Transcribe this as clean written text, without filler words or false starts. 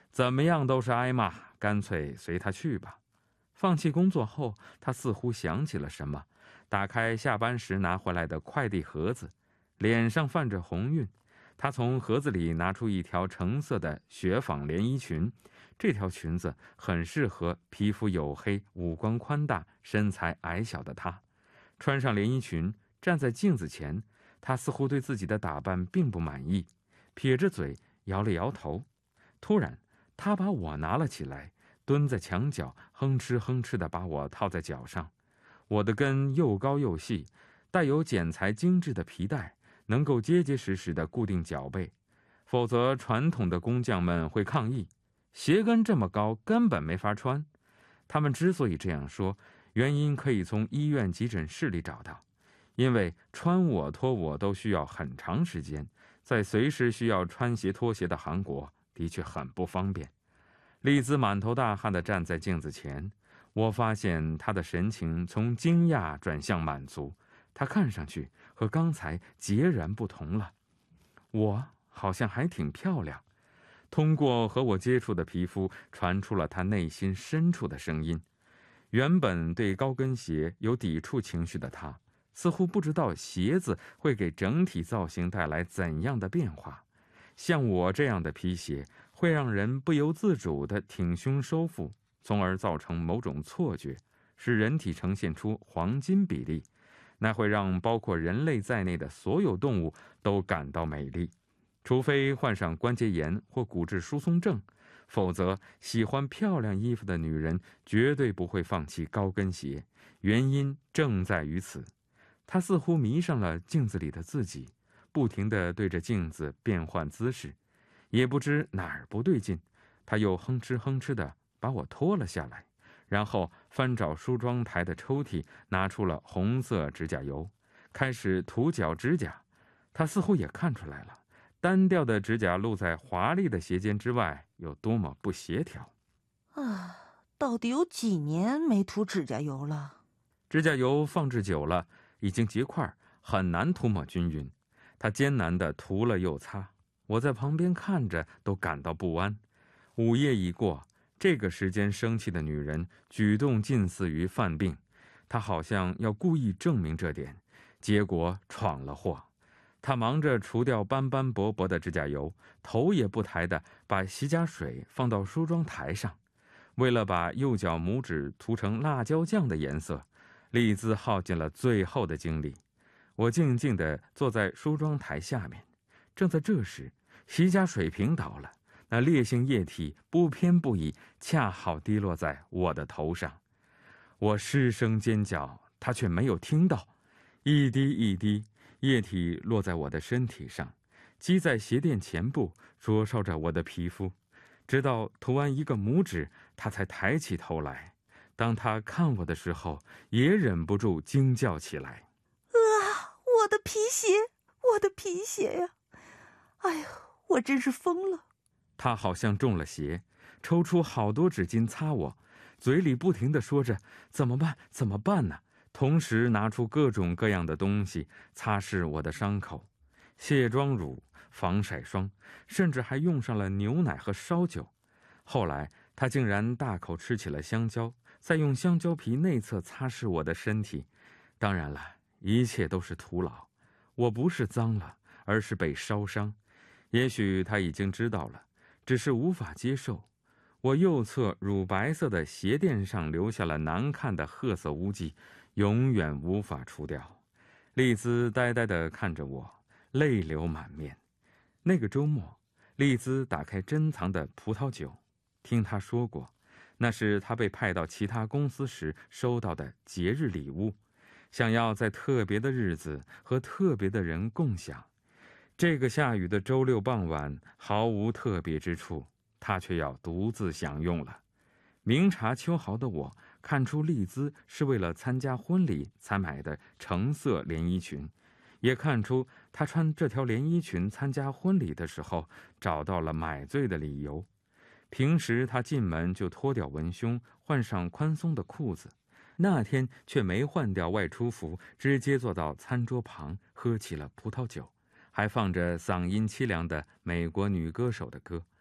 怎么样都是挨骂，干脆随他去吧。放弃工作后，他似乎想起了什么，打开下班时拿回来的快递盒子，脸上泛着红晕。他从盒子里拿出一条橙色的雪纺连衣裙，这条裙子很适合皮肤黝黑、五官宽大、身材矮小的他。穿上连衣裙，站在镜子前，他似乎对自己的打扮并不满意，撇着嘴摇了摇头。突然，他把我拿了起来，蹲在墙角，哼哧哼哧地把我套在脚上。我的跟又高又细，带有剪裁精致的皮带，能够结结实实地固定脚背，否则传统的工匠们会抗议，鞋跟这么高根本没法穿。他们之所以这样说，原因可以从医院急诊室里找到，因为穿我脱我都需要很长时间，在随时需要穿鞋脱鞋的韩国的确很不方便。丽兹满头大汗地站在镜子前，我发现她的神情从惊讶转向满足，她看上去和刚才截然不同了。我好像还挺漂亮。通过和我接触的皮肤传出了她内心深处的声音。原本对高跟鞋有抵触情绪的她，似乎不知道鞋子会给整体造型带来怎样的变化。像我这样的皮鞋会让人不由自主地挺胸收腹，从而造成某种错觉，使人体呈现出黄金比例，那会让包括人类在内的所有动物都感到美丽。除非患上关节炎或骨质疏松症，否则喜欢漂亮衣服的女人绝对不会放弃高跟鞋，原因正在于此。她似乎迷上了镜子里的自己，不停地对着镜子变换姿势，也不知哪儿不对劲，她又哼哧哼哧地把我脱了下来，然后翻找梳妆台的抽屉，拿出了红色指甲油，开始涂脚指甲。她似乎也看出来了，单调的指甲露在华丽的鞋尖之外有多么不协调。 到底有几年没涂指甲油了？ 指甲油放置久了已经结块，很难涂抹均匀。他艰难地涂了又擦，我在旁边看着都感到不安。午夜已过，这个时间生气的女人举动近似于犯病，她好像要故意证明这点，结果闯了祸。她忙着除掉斑斑驳驳的指甲油，头也不抬地把洗甲水放到梳妆台上。为了把右脚拇指涂成辣椒酱的颜色，丽兹耗尽了最后的精力。我静静地坐在梳妆台下面，正在这时，洗甲水瓶倒了，那烈性液体不偏不倚，恰好滴落在我的头上。我失声尖叫，他却没有听到。一滴一滴液体落在我的身体上，积在鞋垫前部，灼烧着我的皮肤。直到涂完一个拇指，他才抬起头来。当他看我的时候，也忍不住惊叫起来。 我的皮鞋，我的皮鞋呀！哎呀，我真是疯了。 他好像中了邪，抽出好多纸巾擦我，嘴里不停地说着怎么办怎么办呢，同时拿出各种各样的东西擦拭我的伤口，卸妆乳、防晒霜，甚至还用上了牛奶和烧酒。后来他竟然大口吃起了香蕉，再用香蕉皮内侧擦拭我的身体。当然了，一切都是徒劳，我不是脏了，而是被烧伤。也许他已经知道了，只是无法接受。我右侧乳白色的鞋垫上留下了难看的褐色污迹，永远无法除掉。丽兹呆呆地看着我，泪流满面。那个周末，丽兹打开珍藏的葡萄酒，听她说过，那是她被派到其他公司时收到的节日礼物，想要在特别的日子和特别的人共享。这个下雨的周六傍晚毫无特别之处，她却要独自享用了。明察秋毫的我看出丽兹是为了参加婚礼才买的橙色连衣裙，也看出她穿这条连衣裙参加婚礼的时候找到了买醉的理由。平时她进门就脱掉文胸，换上宽松的裤子，那天却没换掉外出服，直接坐到餐桌旁喝起了葡萄酒，还放着嗓音凄凉的美国女歌手的歌。